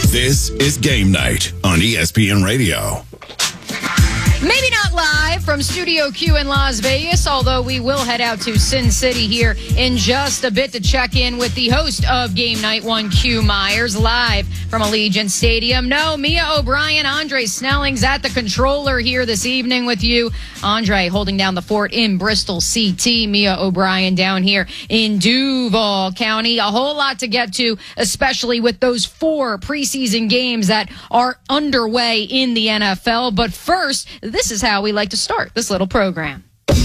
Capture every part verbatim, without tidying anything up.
This is Game Night on E S P N Radio. Maybe not live from Studio Q in Las Vegas, although we will head out to Sin City here in just a bit to check in with the host of Game Night, one Q Myers, live from Allegiant Stadium. No, Mia O'Brien, Andre Snelling's at the controller here this evening with you. Andre holding down the fort in Bristol C T. Mia O'Brien down here in Duval County. A whole lot to get to, especially with those four preseason games that are underway in the N F L. But first, this is how we like to start this little program.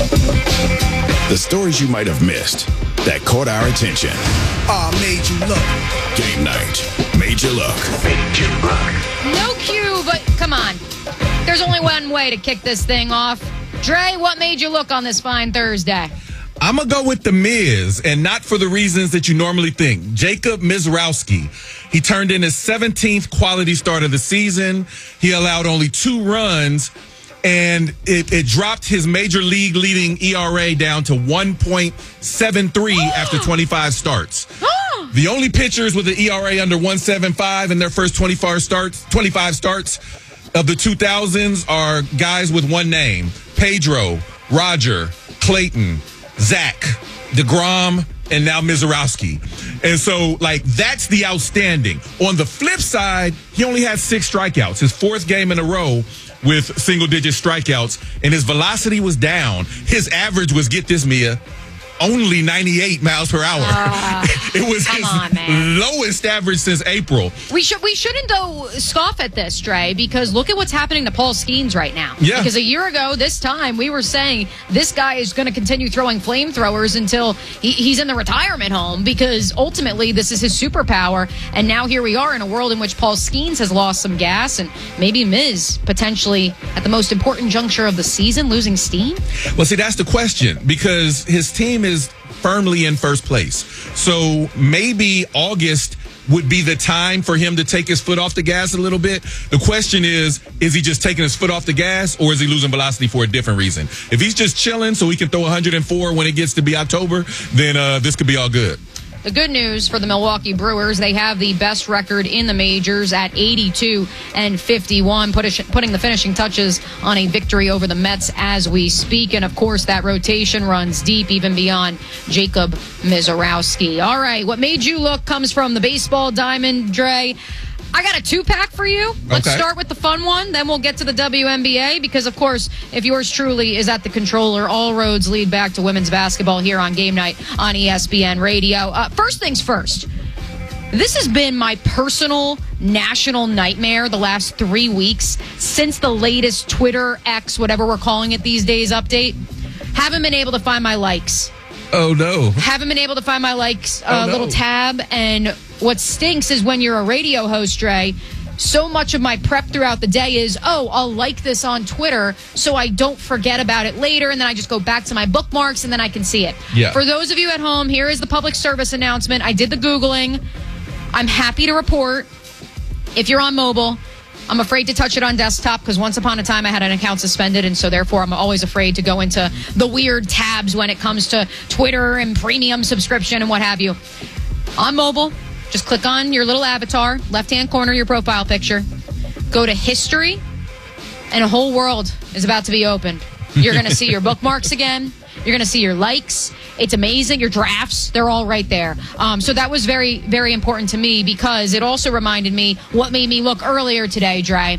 The stories you might have missed that caught our attention. Ah, oh, made you look. Game Night made you look. Made you look. No cue, but come on. There's only one way to kick this thing off. Dre, what made you look on this fine Thursday? I'm going to go with The Miz, and not for the reasons that you normally think. Jacob Mizrowski. He turned in his seventeenth quality start of the season. He allowed only two runs, and it, it dropped his major league leading E R A down to one point seven three after twenty-five starts. The only pitchers with an E R A under one point seven five in their first twenty-five starts, twenty-five starts of the two thousands are guys with one name: Pedro, Roger, Clayton, Zach, DeGrom, and now Mizrowski. And so, like, that's the outstanding. On the flip side, he only had six strikeouts, his fourth game in a row with single-digit strikeouts, and his velocity was down. His average was, get this, Mia, only ninety-eight miles per hour. Uh, it was his on, lowest average since April. We should we shouldn't though scoff at this, Dre, because look at what's happening to Paul Skeens right now. Yeah. Because a year ago, this time we were saying this guy is going to continue throwing flamethrowers until he, he's in the retirement home, because ultimately this is his superpower. And now here we are in a world in which Paul Skeens has lost some gas, and maybe Miz potentially at the most important juncture of the season losing steam. Well, see, that's the question, because his team is firmly in first place. So maybe August would be the time for him to take his foot off the gas a little bit. The question is, is he just taking his foot off the gas, or is he losing velocity for a different reason? If he's just chilling so he can throw one hundred four when it gets to be October, then uh, this could be all good. The good news for the Milwaukee Brewers, they have the best record in the majors at eighty-two and fifty-one, putting the finishing touches on a victory over the Mets as we speak. And, of course, that rotation runs deep, even beyond Jacob Mizrowski. All right, what made you look comes from the baseball diamond, Dre. I got a two-pack for you. Let's okay. start with the fun one, then we'll get to the W N B A, because, of course, if yours truly is at the controller, all roads lead back to women's basketball here on Game Night on E S P N Radio. Uh, first things first, this has been my personal national nightmare the last three weeks since the latest Twitter, X, whatever we're calling it these days, update. Haven't been able to find my likes. Oh, no. Haven't been able to find my likes uh, oh, no. little tab. And what stinks is when you're a radio host, Dre, so much of my prep throughout the day is, oh, I'll like this on Twitter so I don't forget about it later, and then I just go back to my bookmarks and then I can see it. Yeah. For those of you at home, here is the public service announcement. I did the Googling. I'm happy to report, if you're on mobile, I'm afraid to touch it on desktop because once upon a time I had an account suspended, and so therefore I'm always afraid to go into the weird tabs when it comes to Twitter and premium subscription and what have you. On mobile, just click on your little avatar, left-hand corner, your profile picture. Go to history, and a whole world is about to be opened. You're going to see your bookmarks again. You're going to see your likes. It's amazing. Your drafts, they're all right there. Um, so that was very, very important to me because it also reminded me what made me look earlier today, Dre.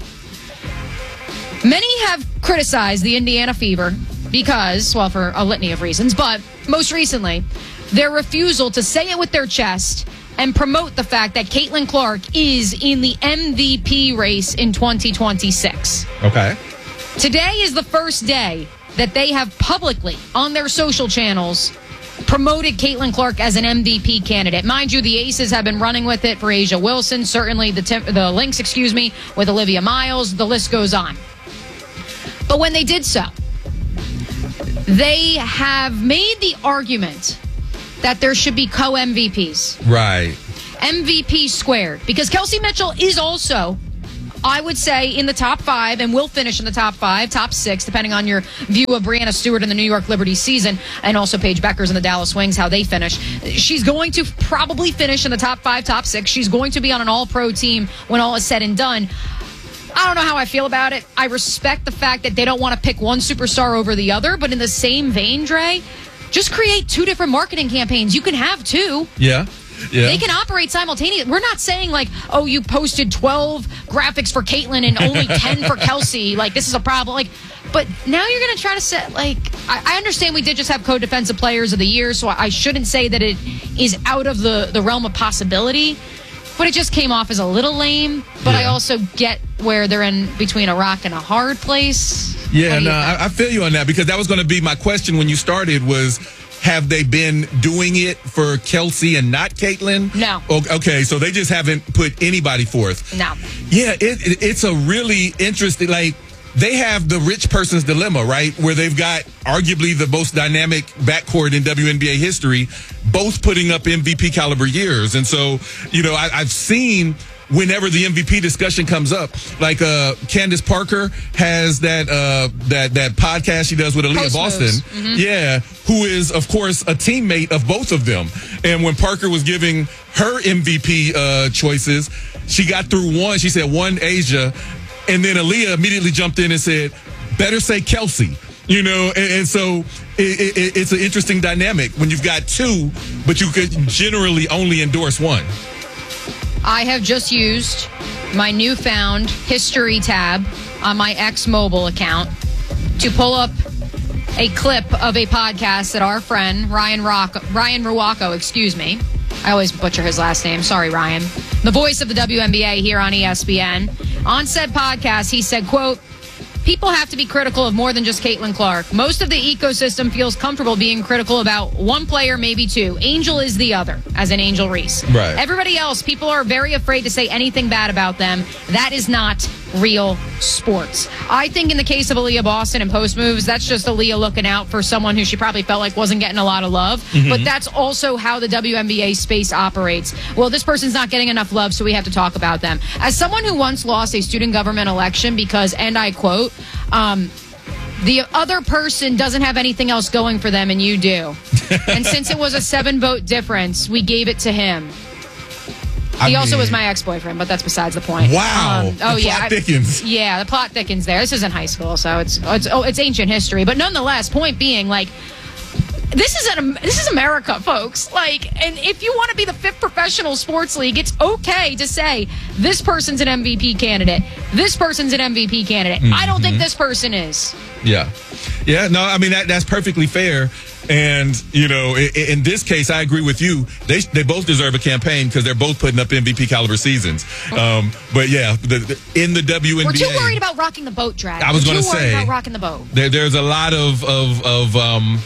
Many have criticized the Indiana Fever because, well, for a litany of reasons, but most recently, their refusal to say it with their chest and promote the fact that Caitlin Clark is in the M V P race in twenty twenty-six. Okay. Today is the first day that they have publicly, on their social channels, promoted Caitlin Clark as an M V P candidate. Mind you, the Aces have been running with it for A'ja Wilson, certainly the temp- the Lynx, excuse me, with Olivia Miles. The list goes on. But when they did so, they have made the argument that there should be co-M V Ps. Right. M V P squared. Because Kelsey Mitchell is also I would say in the top five, and will finish in the top five, top six, depending on your view of Brianna Stewart in the New York Liberty season, and also Paige Beckers and the Dallas Wings, how they finish. She's going to probably finish in the top five, top six. She's going to be on an all-pro team when all is said and done. I don't know how I feel about it. I respect the fact that they don't want to pick one superstar over the other, but in the same vein, Dre, just create two different marketing campaigns. You can have two. Yeah. Yeah. They can operate simultaneously. We're not saying like, oh, you posted twelve graphics for Caitlin and only ten for Kelsey. Like, this is a problem. Like, but now you're going to try to set, like, I, I understand we did just have co-defensive players of the year, so I shouldn't say that it is out of the, the realm of possibility. But it just came off as a little lame. But yeah. I also get where they're in between a rock and a hard place. Yeah, no, I, I feel you on that, because that was going to be my question when you started was, have they been doing it for Kelsey and not Caitlin? No. Okay, so they just haven't put anybody forth. No. Yeah, it, it, it's a really interesting, like, they have the rich person's dilemma, right? Where they've got arguably the most dynamic backcourt in W N B A history, both putting up M V P caliber years. And so, you know, I, I've seen whenever the M V P discussion comes up, like uh, Candace Parker has that uh, that that podcast she does with Aaliyah Post Boston, mm-hmm. yeah, who is of course a teammate of both of them. And when Parker was giving her M V P uh, choices, she got through one. She said one Asia, and then Aaliyah immediately jumped in and said, "Better say Kelsey." You know, and, and so it, it, it's an interesting dynamic when you've got two, but you could generally only endorse one. I have just used my newfound history tab on my X mobile account to pull up a clip of a podcast that our friend Ryan Rock, Ryan Ruocco, excuse me. I always butcher his last name. Sorry, Ryan. The voice of the W N B A here on E S P N. On said podcast, he said, quote, "People have to be critical of more than just Caitlin Clark. Most of the ecosystem feels comfortable being critical about one player, maybe two. Angel is the other, as in Angel Reese. Right. Everybody else, people are very afraid to say anything bad about them. That is not real sports." I think in the case of Aaliyah Boston and post moves, that's just Aaliyah looking out for someone who she probably felt like wasn't getting a lot of love. Mm-hmm. But that's also how the W N B A space operates. Well, this person's not getting enough love, so we have to talk about them. As someone who once lost a student government election because, and I quote, um, the other person doesn't have anything else going for them and you do. And since it was a seven vote difference, we gave it to him. I he mean, also was my ex-boyfriend, but that's besides the point. Wow. Um, oh the yeah, plot thickens. I, yeah, the plot thickens there. This isn't high school, so it's it's oh, it's ancient history. But nonetheless, point being, like, this is an this is America, folks. Like, and if you want to be the fifth professional sports league, it's okay to say this person's an M V P candidate. This person's an M V P candidate. Mm-hmm. I don't think this person is. Yeah, yeah. No, I mean that that's perfectly fair. And, you know, in, in this case, I agree with you. They they both deserve a campaign because they're both putting up M V P caliber seasons. Um, but, yeah, the, the, in the W N B A. We're too worried about rocking the boat, Drag. I was going to say. Too worried say. about rocking the boat. There, there's a lot of, of, of um,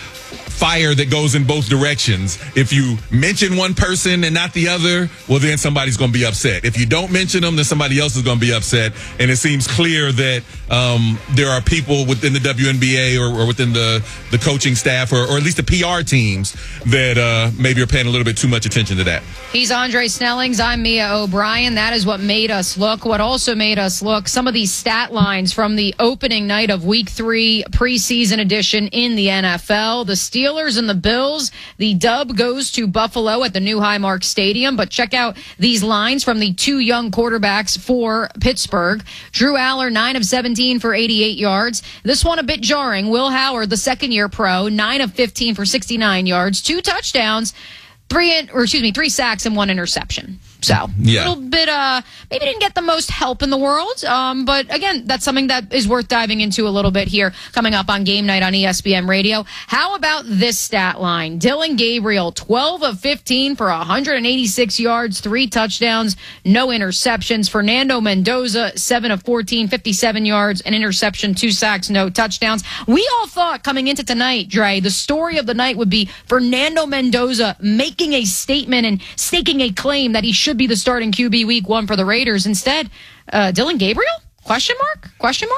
fire that goes in both directions. If you mention one person and not the other, well, then somebody's going to be upset. If you don't mention them, then somebody else is going to be upset. And it seems clear that um, there are people within the W N B A or, or within the, the coaching staff or, or at least the P R teams that uh, maybe are paying a little bit too much attention to that. He's Andre Snellings. I'm Mia O'Brien. That is what made us look. What also made us look, some of these stat lines from the opening night of week three preseason edition in the N F L. The Steelers and the Bills. The dub goes to Buffalo at the new Highmark Stadium. But check out these lines from the two young quarterbacks for Pittsburgh. Drew Aller, nine of seventeen for eighty-eight yards. This one a bit jarring. Will Howard, the second-year pro, nine of fifteen for sixty-nine yards. Two touchdowns. Three, or excuse me, three sacks and one interception. So, yeah. a little bit, uh, maybe didn't get the most help in the world. Um, but again, that's something that is worth diving into a little bit here coming up on Game Night on E S P N Radio. How about this stat line? Dylan Gabriel, twelve of fifteen for one hundred eighty-six yards, three touchdowns, no interceptions. Fernando Mendoza, seven of fourteen, fifty-seven yards, an interception, two sacks, no touchdowns. We all thought coming into tonight, Dre, the story of the night would be Fernando Mendoza making a statement and staking a claim that he should be the starting Q B week one for the Raiders. Instead, uh, Dylan Gabriel? Question mark? Question mark?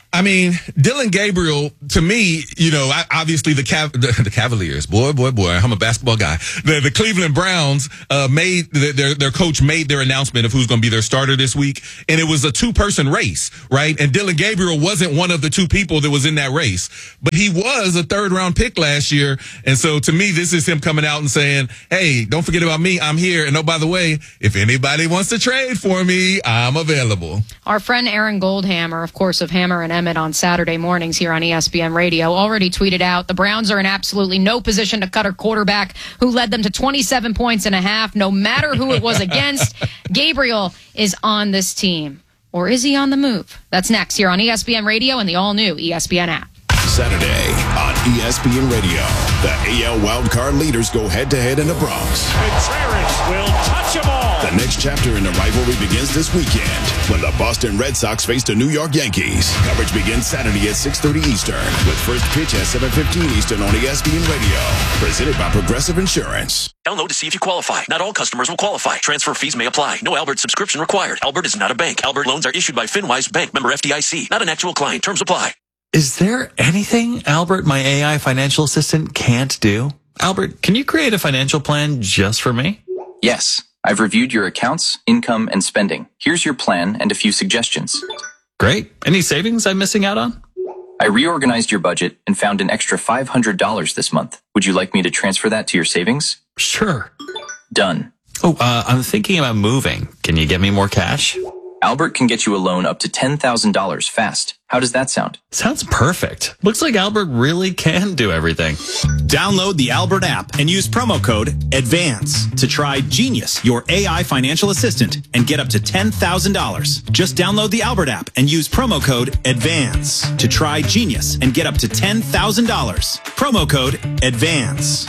I mean, Dylan Gabriel, to me, you know, I, obviously the, Cav- the the Cavaliers, boy, boy, boy, I'm a basketball guy. The, the Cleveland Browns uh, made their their coach made their announcement of who's going to be their starter this week, and it was a two person race, right? And Dylan Gabriel wasn't one of the two people that was in that race, but he was a third round pick last year, and so to me, this is him coming out and saying, "Hey, don't forget about me. I'm here, and oh by the way, if anybody wants to trade for me, I'm available." Our friend Aaron Goldhammer, of course, of Hammer and Emmett on Saturday mornings here on E S P N Radio, already tweeted out the Browns are in absolutely no position to cut a quarterback who led them to twenty-seven points and a half, no matter who it was against. Gabriel is on this team. Or is he on the move? That's next here on E S P N Radio and the all-new E S P N app. Saturday on E S P N Radio, the A L wildcard leaders go head-to-head in the Bronx. Contreras will touch them all. The next chapter in the rivalry begins this weekend when the Boston Red Sox face the New York Yankees. Coverage begins Saturday at six thirty Eastern with first pitch at seven fifteen Eastern on E S P N Radio. Presented by Progressive Insurance. Download to see if you qualify. Not all customers will qualify. Transfer fees may apply. No Albert subscription required. Albert is not a bank. Albert loans are issued by FinWise Bank, member F D I C. Not an actual client. Terms apply. Is there anything Albert, my A I financial assistant, can't do? Albert, can you create a financial plan just for me? Yes. I've reviewed your accounts, income, and spending. Here's your plan and a few suggestions. Great. Any savings I'm missing out on? I reorganized your budget and found an extra five hundred dollars this month. Would you like me to transfer that to your savings? Sure. Done. Oh, uh, I'm thinking about moving. Can you get me more cash? Albert can get you a loan up to ten thousand dollars fast. How does that sound? Sounds perfect. Looks like Albert really can do everything. Download the Albert app and use promo code ADVANCE to try Genius, your A I financial assistant, and get up to ten thousand dollars. Just download the Albert app and use promo code ADVANCE to try Genius and get up to ten thousand dollars. Promo code ADVANCE.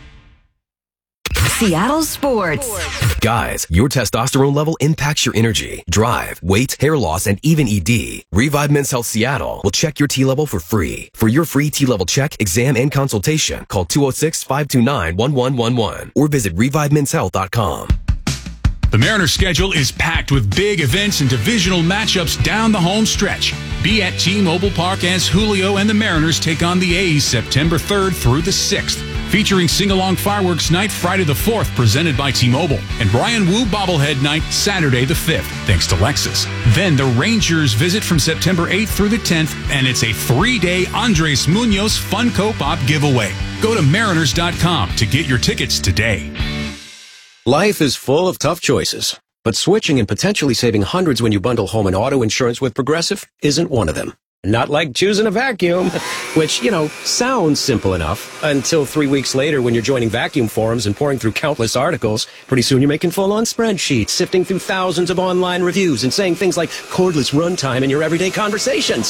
Seattle Sports. Guys, your testosterone level impacts your energy, drive, weight, hair loss, and even E D. Revive Men's Health Seattle will check your T level for free. For your free T level check, exam, and consultation, call two oh six, five two nine, one one one one or visit revive men's health dot com. The Mariners' schedule is packed with big events and divisional matchups down the home stretch. Be at T-Mobile Park as Julio and the Mariners take on the A's September third through the sixth. Featuring Sing-Along Fireworks Night Friday the fourth, presented by T-Mobile. And Brian Wu Bobblehead Night Saturday the fifth, thanks to Lexus. Then the Rangers visit from September eighth through the tenth, and it's a three-day Andres Munoz Funko Pop giveaway. Go to mariners dot com to get your tickets today. Life is full of tough choices, but switching and potentially saving hundreds when you bundle home and auto insurance with Progressive isn't one of them. Not like choosing a vacuum, which, you know, sounds simple enough until three weeks later when you're joining vacuum forums and pouring through countless articles. Pretty soon you're making full-on spreadsheets, sifting through thousands of online reviews and saying things like cordless runtime in your everyday conversations.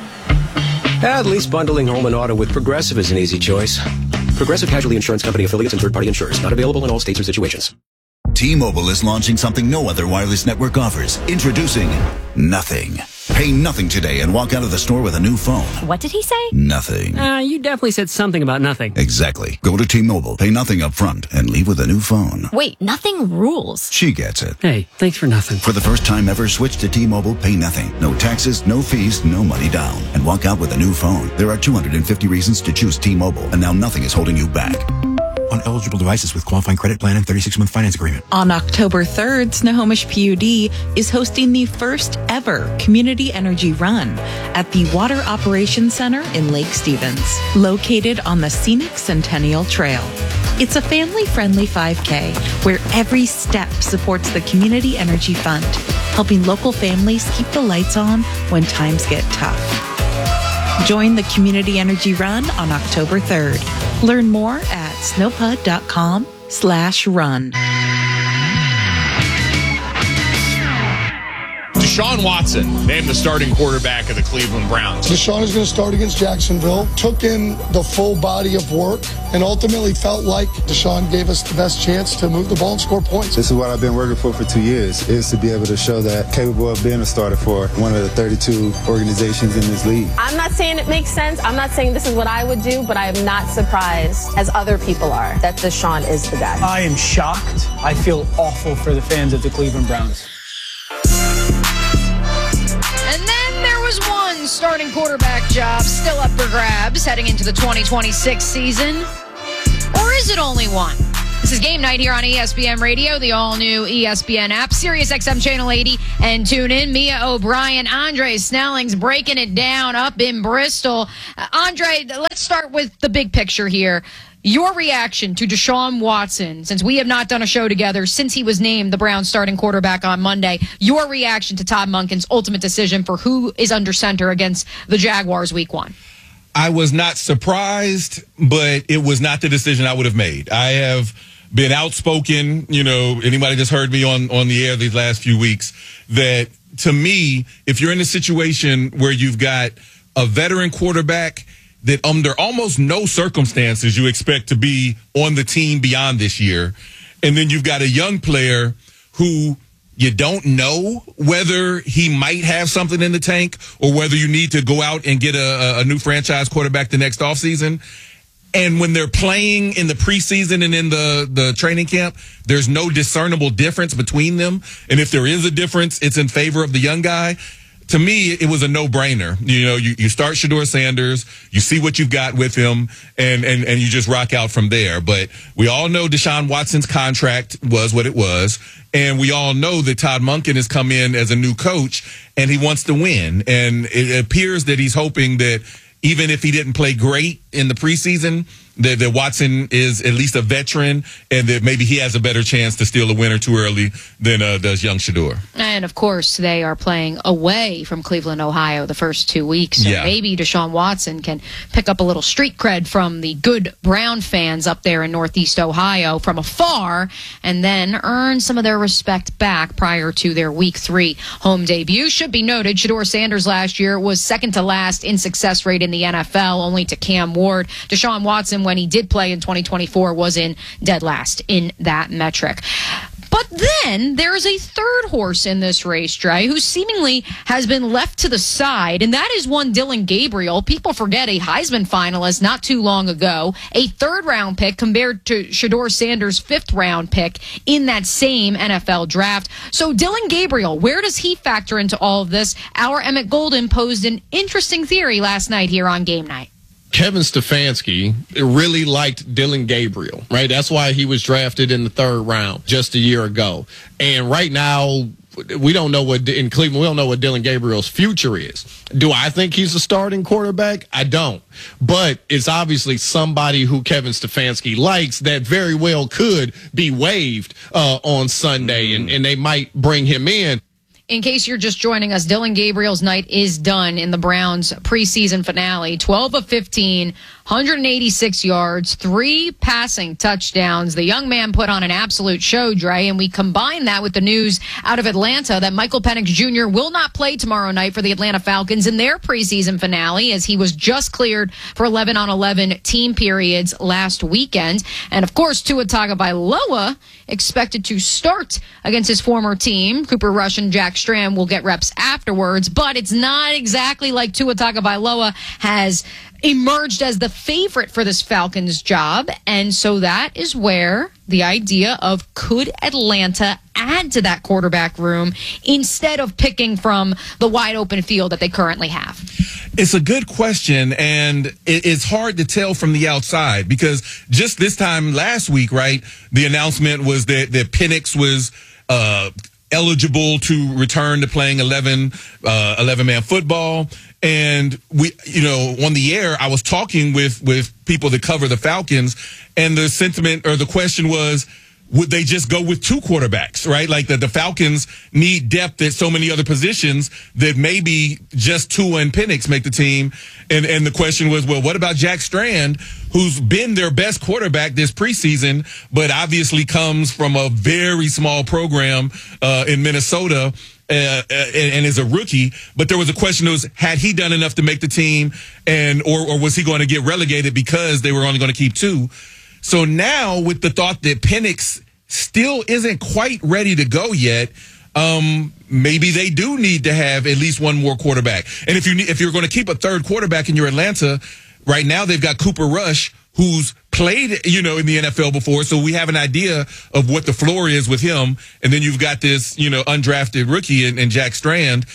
At least bundling home and auto with Progressive is an easy choice. Progressive Casualty Insurance Company affiliates and third-party insurers. Not available in all states or situations. T-Mobile is launching something no other wireless network offers. Introducing Nothing. Pay nothing today and walk out of the store with a new phone. What did he say? Nothing. Uh, you definitely said something about nothing. Exactly. Go to T-Mobile, pay nothing up front, and leave with a new phone. Wait, nothing rules. She gets it. Hey, thanks for nothing. For the first time ever, switch to T-Mobile, pay nothing. No taxes, no fees, no money down. And walk out with a new phone. There are two hundred fifty reasons to choose T-Mobile, and now nothing is holding you back. On eligible devices with qualifying credit plan and thirty-six month finance agreement. On October third, Snohomish P U D is hosting the first ever Community Energy Run at the Water Operations Center in Lake Stevens, located on the scenic Centennial Trail. It's a family-friendly five K where every step supports the Community Energy Fund, helping local families keep the lights on when times get tough. Join the Community Energy Run on October third. Learn more at snowpud.com slash run. Deshaun Watson named the starting quarterback of the Cleveland Browns. Deshaun is going to start against Jacksonville. Took in the full body of work and ultimately felt like Deshaun gave us the best chance to move the ball and score points. This is what I've been working for for two years, is to be able to show that capable of being a starter for one of the thirty-two organizations in this league. I'm not saying it makes sense. I'm not saying this is what I would do, but I am not surprised, as other people are, that Deshaun is the guy. I am shocked. I feel awful for the fans of the Cleveland Browns. And then there was one Falcons starting quarterback job still up for grabs heading into the twenty twenty-six season? Or is it only one? This is Game Night here on E S P N Radio, the all-new E S P N app, Sirius X M Channel eighty, and tune in. Mia O'Brien, Andre Snelling's breaking it down up in Bristol. Uh, Andre, let's start with the big picture here. Your reaction to Deshaun Watson, since we have not done a show together since he was named the Browns starting quarterback on Monday, your reaction to Todd Monken's ultimate decision for who is under center against the Jaguars week one. I was not surprised, but it was not the decision I would have made. I have been outspoken, you know, anybody that's heard me on, on the air these last few weeks, that to me, if you're in a situation where you've got a veteran quarterback that under almost no circumstances you expect to be on the team beyond this year, and then you've got a young player who you don't know whether he might have something in the tank or whether you need to go out and get a, a new franchise quarterback the next offseason. And when they're playing in the preseason and in the, the training camp, there's no discernible difference between them. And if there is a difference, it's in favor of the young guy. To me, it was a no-brainer. You know, you, you start Shedeur Sanders, you see what you've got with him, and, and, and you just rock out from there. But we all know Deshaun Watson's contract was what it was, and we all know that Todd Monken has come in as a new coach, and he wants to win. And it appears that he's hoping that even if he didn't play great in the preseason, that, that Watson is at least a veteran and that maybe he has a better chance to steal a win or two early than uh, does young Shedeur. And, of course, they are playing away from Cleveland, Ohio the first two weeks. So yeah. maybe Deshaun Watson can pick up a little street cred from the good Brown fans up there in Northeast Ohio from afar and then earn some of their respect back prior to their week three home debut. Should be noted, Shedeur Sanders last year was second to last in success rate in the N F L, only to Cam Ward. Deshaun Watson, when he did play in twenty twenty-four, was in dead last in that metric. But then there is a third horse in this race, Dre, who seemingly has been left to the side, and that is one Dillon Gabriel. People forget a Heisman finalist not too long ago, a third-round pick compared to Shedeur Sanders' fifth-round pick in that same N F L draft. So Dillon Gabriel, where does he factor into all of this? Our Emmett Golden posed an interesting theory last night here on Game Night. Kevin Stefanski really liked Dillon Gabriel, right? That's why he was drafted in the third round just a year ago. And right now, we don't know what, in Cleveland, we don't know what Dillon Gabriel's future is. Do I think he's a starting quarterback? I don't. But it's obviously somebody who Kevin Stefanski likes that very well could be waived uh, on Sunday, and, and they might bring him in. In case you're just joining us, Dillon Gabriel's night is done in the Browns preseason finale. twelve of fifteen, one hundred eighty-six yards, three passing touchdowns. The young man put on an absolute show, Dre, and we combine that with the news out of Atlanta that Michael Penix Junior will not play tomorrow night for the Atlanta Falcons in their preseason finale, as he was just cleared for eleven on eleven team periods last weekend. And, of course, Tua Tagovailoa expected to start against his former team. Cooper Rush and Jack Strahm will get reps afterwards, but it's not exactly like Tua Tagovailoa has emerged as the favorite for this Falcons job. And so that is where the idea of could Atlanta add to that quarterback room instead of picking from the wide open field that they currently have? It's a good question, and it's hard to tell from the outside because just this time last week, right, the announcement was that, that Penix was uh, eligible to return to playing eleven, uh, eleven-man football. And we, you know, on the air, I was talking with, with people that cover the Falcons, and the sentiment or the question was, would they just go with two quarterbacks, right? Like the, the Falcons need depth at so many other positions that maybe just Tua and Penix make the team. And, and the question was, well, what about Jack Strahm, who's been their best quarterback this preseason, but obviously comes from a very small program uh, in Minnesota uh, and, and is a rookie. But there was a question: was had he done enough to make the team, and or, or was he going to get relegated because they were only going to keep two? So now, with the thought that Penix still isn't quite ready to go yet, um, maybe they do need to have at least one more quarterback. And if you if you're going to keep a third quarterback in your Atlanta, right now they've got Cooper Rush, who's played, you know, in the N F L before, so we have an idea of what the floor is with him. And then you've got this, you know, undrafted rookie in, in Jack Strahm.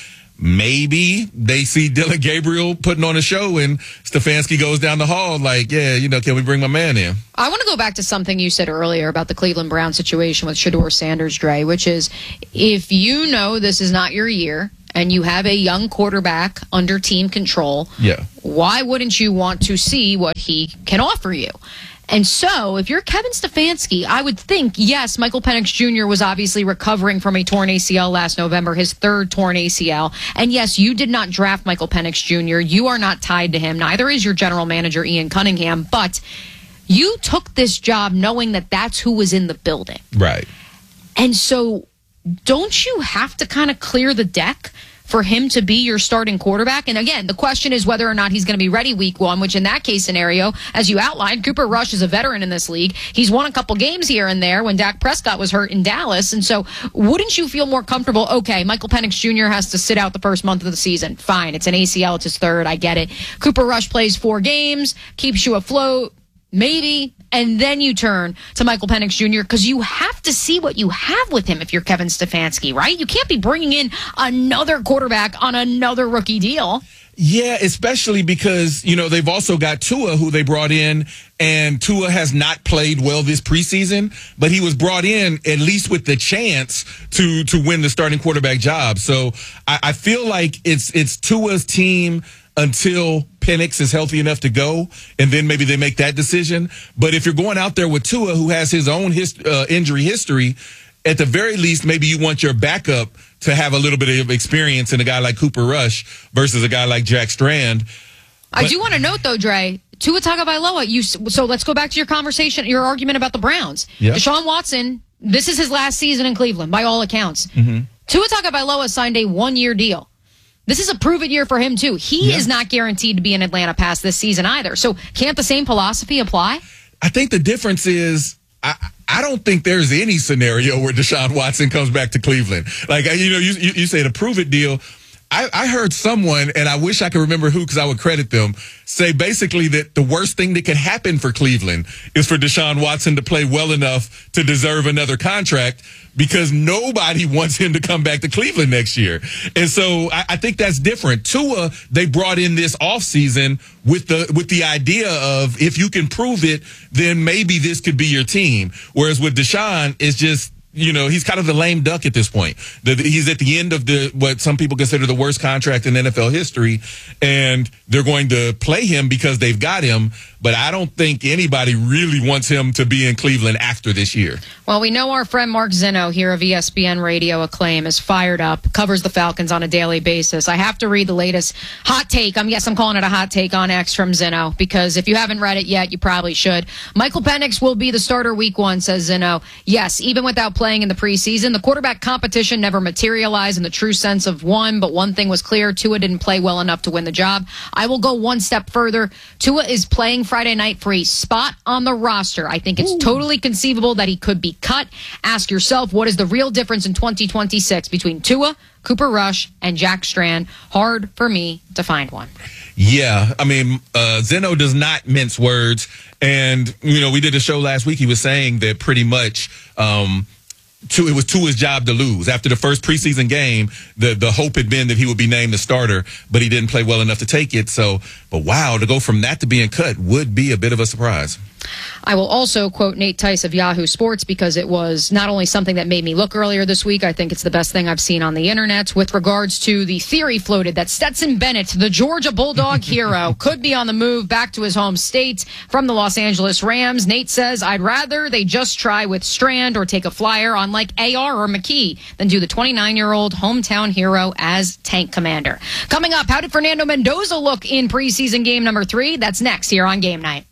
maybe they see Dillon Gabriel putting on a show and Stefanski goes down the hall like, yeah, you know, can we bring my man in? I want to go back to something you said earlier about the Cleveland Browns situation with Shedeur Sanders, Dre, which is if you know this is not your year and you have a young quarterback under team control, yeah, why wouldn't you want to see what he can offer you? And so, if you're Kevin Stefanski, I would think, yes, Michael Penix Junior was obviously recovering from a torn A C L last November, his third torn A C L. And yes, you did not draft Michael Penix Junior You are not tied to him. Neither is your general manager, Ian Cunningham. But you took this job knowing that that's who was in the building. Right. And so, don't you have to kind of clear the deck for him to be your starting quarterback? And again, the question is whether or not he's going to be ready week one, which in that case scenario, as you outlined, Cooper Rush is a veteran in this league. He's won a couple games here and there when Dak Prescott was hurt in Dallas. And so wouldn't you feel more comfortable? Okay, Michael Penix Junior has to sit out the first month of the season. Fine. It's an A C L. It's his third. I get it. Cooper Rush plays four games, keeps you afloat. Maybe. And then you turn to Michael Penix Junior because you have to see what you have with him if you're Kevin Stefanski, right? You can't be bringing in another quarterback on another rookie deal. Yeah, especially because, you know, they've also got Tua, who they brought in, and Tua has not played well this preseason, but he was brought in at least with the chance to to win the starting quarterback job. So I, I feel like it's it's Tua's team until Penix is healthy enough to go, and then maybe they make that decision. But if you're going out there with Tua, who has his own hist- uh, injury history, at the very least, maybe you want your backup to have a little bit of experience in a guy like Cooper Rush versus a guy like Jack Strand. But I do want to note, though, Dre, Tua Tagovailoa, you, so let's go back to your conversation, your argument about the Browns. Yep. Deshaun Watson, this is his last season in Cleveland, by all accounts. Mm-hmm. Tua Tagovailoa signed a one-year deal. This is a prove-it year for him, too. He yeah. is not guaranteed to be in Atlanta past this season either. So can't the same philosophy apply? I think the difference is I, I don't think there's any scenario where Deshaun Watson comes back to Cleveland. Like, you know, you, you, you say the prove-it deal. I, I heard someone, and I wish I could remember who because I would credit them, say basically that the worst thing that could happen for Cleveland is for Deshaun Watson to play well enough to deserve another contract because nobody wants him to come back to Cleveland next year. And so I, I think that's different. Tua, they brought in this offseason with the with the idea of if you can prove it, then maybe this could be your team. Whereas with Deshaun, it's just, you know, he's kind of the lame duck at this point. The, he's at the end of the what some people consider the worst contract in N F L history, and they're going to play him because they've got him. But I don't think anybody really wants him to be in Cleveland after this year. Well, we know our friend Mark Zinno here of E S P N Radio Acclaim is fired up, covers the Falcons on a daily basis. I have to read the latest hot take. I'm yes, I'm calling it a hot take on X from Zinno because if you haven't read it yet, you probably should. Michael Penix will be the starter week one, says Zinno. Yes, even without playing in the preseason, the quarterback competition never materialized in the true sense of one, but one thing was clear. Tua didn't play well enough to win the job. I will go one step further. Tua is playing Friday night for a spot on the roster. I think it's Ooh. totally conceivable that he could be cut. Ask yourself, what is the real difference in twenty twenty-six between Tua, Cooper Rush, and Jack Strand? Hard for me to find one. Yeah, I mean, uh, Zinno does not mince words. And, you know, we did a show last week. He was saying that pretty much um, to, it was Tua's job to lose. After the first preseason game, the, the hope had been that he would be named the starter, but he didn't play well enough to take it. So, but wow, to go from that to being cut would be a bit of a surprise. I will also quote Nate Tice of Yahoo Sports because it was not only something that made me look earlier this week, I think it's the best thing I've seen on the internet with regards to the theory floated that Stetson Bennett, the Georgia Bulldog hero, could be on the move back to his home state from the Los Angeles Rams. Nate says, I'd rather they just try with Strand or take a flyer on like A R or McKee than do the twenty-nine-year-old hometown hero as tank commander. Coming up, how did Fernando Mendoza look in preseason game number three? That's next here on Game Night.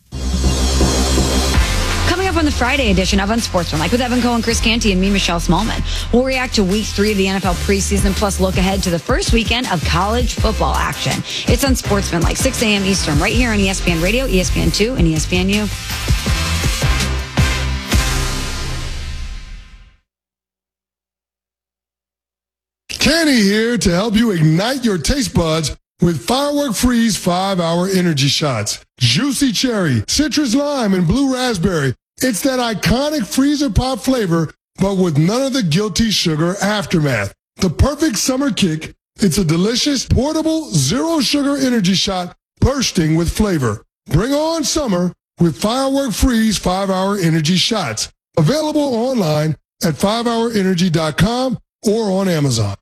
Coming up on the Friday edition of Unsportsmanlike with Evan Cohen, Chris Canty, and me, Michelle Smallman. We'll react to week three of the N F L preseason, plus look ahead to the first weekend of college football action. It's Unsportsmanlike, six a.m. Eastern, right here on E S P N Radio, E S P N two, and E S P N U. Kenny here to help you ignite your taste buds with Firework Freeze five hour energy shots. Juicy cherry, citrus lime, and blue raspberry. It's that iconic freezer pop flavor, but with none of the guilty sugar aftermath. The perfect summer kick It's a delicious, portable, zero-sugar energy shot bursting with flavor. Bring on summer with Firework Freeze five-hour energy shots. Available online at five hour energy dot com or on Amazon.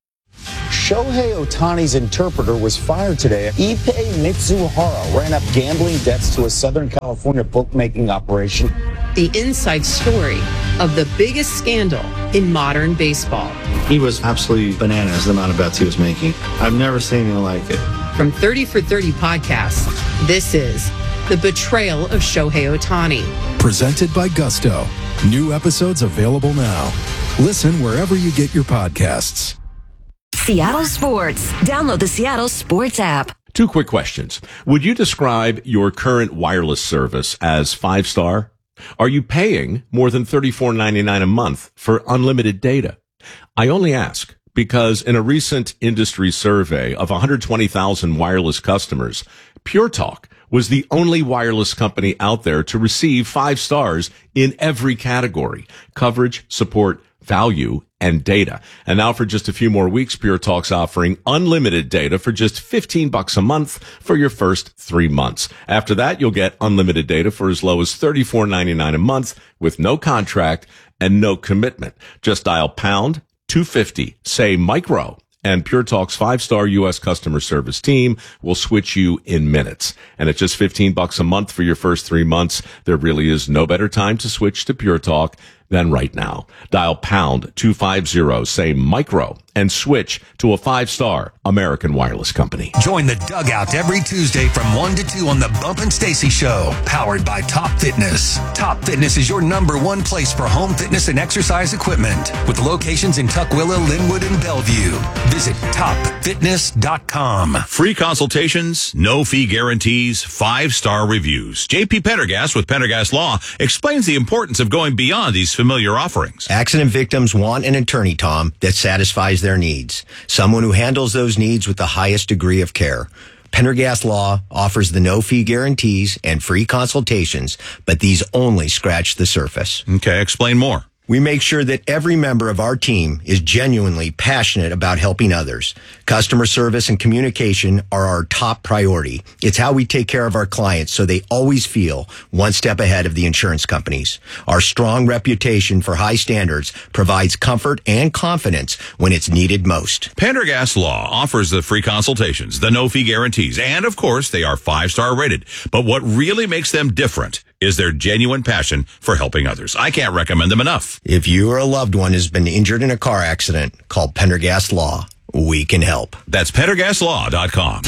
Shohei Ohtani's interpreter was fired today. Ippei Mitsuhara ran up gambling debts to a Southern California bookmaking operation. The inside story of the biggest scandal in modern baseball. He was absolutely bananas, the amount of bets he was making. I've never seen anything like it. From thirty for thirty podcasts, this is The Betrayal of Shohei Ohtani. Presented by Gusto. New episodes available now. Listen wherever you get your podcasts. Seattle Sports. Download the Seattle Sports app. Two quick questions. Would you describe your current wireless service as five-star? Are you paying more than thirty-four ninety-nine a month for unlimited data? I only ask because in a recent industry survey of one hundred twenty thousand wireless customers, Pure Talk was the only wireless company out there to receive five stars in every category: coverage, support, value, and data. And now for just a few more weeks, Pure Talk's offering unlimited data for just fifteen bucks a month for your first three months. After that, you'll get unlimited data for as low as thirty-four ninety-nine a month with no contract and no commitment. Just dial pound two fifty, say micro, and Pure Talk's five-star U S customer service team will switch you in minutes. And at just fifteen bucks a month for your first three months, there really is no better time to switch to Pure Talk than right now. Dial pound two fifty, say micro, and switch to a five-star American wireless company. Join the Dugout every Tuesday from one to two on the Bump and Stacy Show, powered by Top Fitness. Top Fitness is your number one place for home fitness and exercise equipment, with locations in Tukwila, Linwood, and Bellevue. Visit top fitness dot com. Free consultations, no fee guarantees, five-star reviews. J P Pendergast with Pendergast Law explains the importance of going beyond these familiar offerings. Accident victims want an attorney, Tom, that satisfies their needs. Someone who handles those needs with the highest degree of care. Pendergast Law offers the no-fee guarantees and free consultations, but these only scratch the surface. Okay, explain more. We make sure that every member of our team is genuinely passionate about helping others. Customer service and communication are our top priority. It's how we take care of our clients so they always feel one step ahead of the insurance companies. Our strong reputation for high standards provides comfort and confidence when it's needed most. Pendergast Law offers the free consultations, the no-fee guarantees, and of course, they are five-star rated. But what really makes them different is their genuine passion for helping others. I can't recommend them enough. If you or a loved one has been injured in a car accident, call Pendergast Law. We can help. That's pendergast law dot com.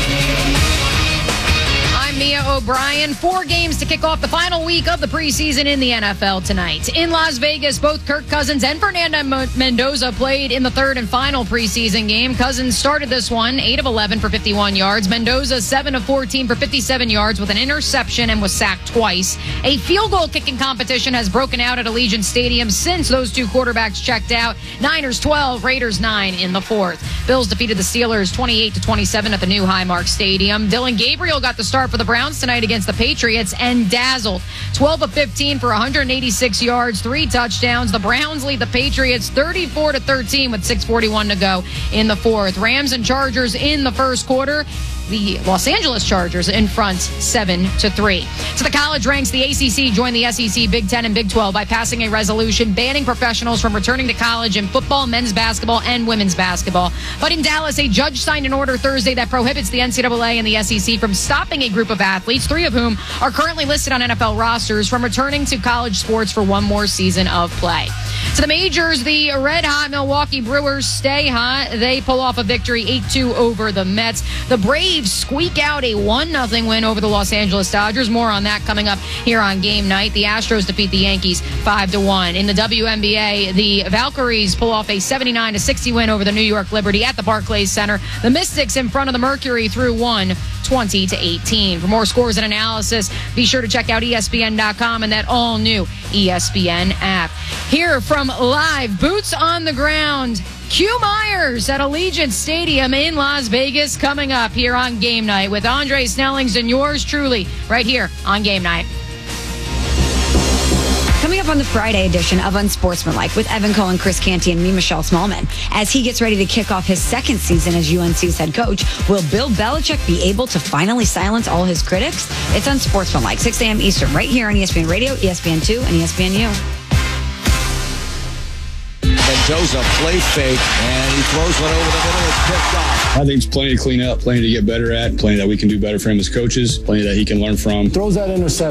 I'm Mia O'Brien. Four games to kick off the final week of the preseason in the N F L tonight. In Las Vegas, both Kirk Cousins and Fernando Mendoza played in the third and final preseason game. Cousins started this one, eight of eleven for fifty-one yards. Mendoza, seven of fourteen for fifty-seven yards with an interception and was sacked twice. A field goal kicking competition has broken out at Allegiant Stadium since those two quarterbacks checked out. Niners twelve, Raiders nine in the fourth. Bills defeated the Steelers twenty-eight to twenty-seven at the new Highmark Stadium. Dillon Gabriel got the start for the Browns tonight against the Patriots and dazzled. twelve of fifteen for one hundred eighty-six yards, three touchdowns. The Browns lead the Patriots thirty-four to thirteen with six forty-one to go in the fourth. Rams and Chargers in the first quarter. The Los Angeles Chargers in front seven to three. To the college ranks, the A C C joined the S E C, Big Ten, and Big twelve by passing a resolution banning professionals from returning to college in football, men's basketball, and women's basketball. But in Dallas, a judge signed an order Thursday that prohibits the N C double A and the S E C from stopping a group of athletes, three of whom are currently listed on N F L rosters, from returning to college sports for one more season of play. To the majors, the red-hot Milwaukee Brewers stay hot. They pull off a victory eight two over the Mets. The Braves squeak out a one nothing win over the Los Angeles Dodgers. More on that coming up here on Game Night. The Astros defeat the Yankees five to one. In the W N B A, the Valkyries pull off a seventy-nine to sixty win over the New York Liberty at the Barclays Center. The Mystics in front of the Mercury through one, twenty to eighteen. For more scores and analysis, be sure to check out E S P N dot com and that all-new E S P N app. Here from live, boots on the ground, Q Myers at Allegiant Stadium in Las Vegas, coming up here on Game Night with Andre Snellings and yours truly right here on Game Night. Coming up on the Friday edition of Unsportsmanlike with Evan Cohen, Chris Canty, and me, Michelle Smallman. As he gets ready to kick off his second season as U N C's head coach, will Bill Belichick be able to finally silence all his critics? It's Unsportsmanlike, six a.m. Eastern, right here on E S P N Radio, E S P N two, and E S P N U. Mendoza play fake, and he throws one over the middle. It's picked off. I think it's plenty to clean up, plenty to get better at, plenty that we can do better for him as coaches, plenty that he can learn from. Throws that interception.